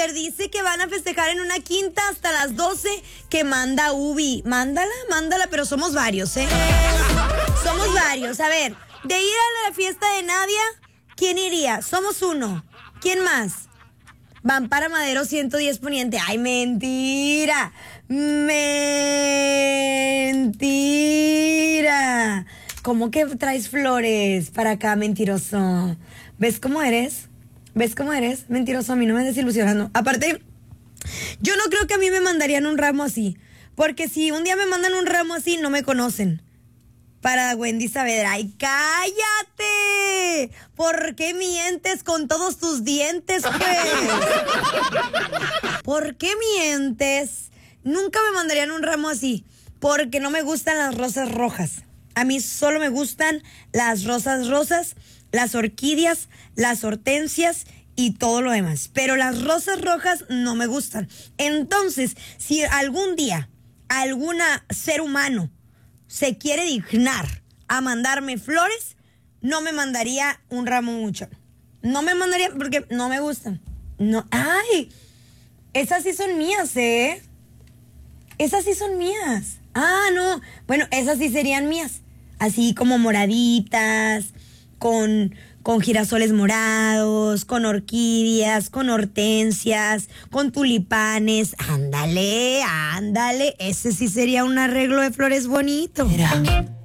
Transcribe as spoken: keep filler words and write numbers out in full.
Twitter dice que van a festejar en una quinta hasta las doce que manda Ubi. Mándala, mándala, pero somos varios, ¿eh? Somos varios. A ver, de ir a la fiesta de Nadia, ¿quién iría? Somos uno. ¿Quién más? Van para Madero ciento diez Poniente. ¡Ay, mentira! ¡Mentira! ¿Cómo que traes flores para acá, mentiroso? ¿Ves cómo eres? ¿Ves cómo eres? Mentiroso, a mí no me desilusionando. Aparte, yo no creo que a mí me mandarían un ramo así. Porque si un día me mandan un ramo así, no me conocen. Para Wendy Saavedra. ¡Ay, cállate! ¿Por qué mientes con todos tus dientes, pues? ¿Por qué mientes? Nunca me mandarían un ramo así. Porque no me gustan las rosas rojas. A mí solo me gustan las rosas rosas, las orquídeas, las hortensias y todo lo demás. Pero las rosas rojas no me gustan. Entonces, si algún día algún ser humano se quiere dignar a mandarme flores, no me mandaría un ramo mucho. No me mandaría porque no me gustan. No, ay, esas sí son mías, ¿eh? Esas sí son mías. Ah, no, bueno, esas sí serían mías. Así como moraditas, con, con girasoles morados, con orquídeas, con hortensias, con tulipanes. Ándale, ándale, ese sí sería un arreglo de flores bonito. Mira.